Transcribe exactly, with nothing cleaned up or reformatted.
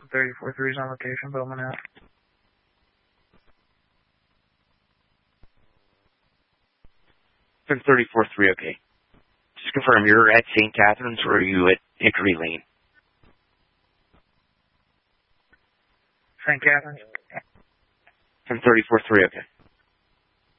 thirty-four three is on location, Bowman out. ten thirty-four three, okay. Just confirm, you're at Saint Catharines or are you at Hickory Lane? Saint Catharines. ten thirty-four three, okay.